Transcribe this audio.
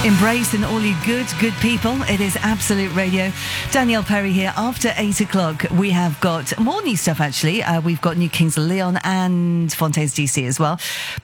Embracing all you good people. It is Absolute Radio. Danielle Perry here. After 8 o'clock, we have got more new stuff, actually. We've got New Kings of Leon and Fontaines DC as well.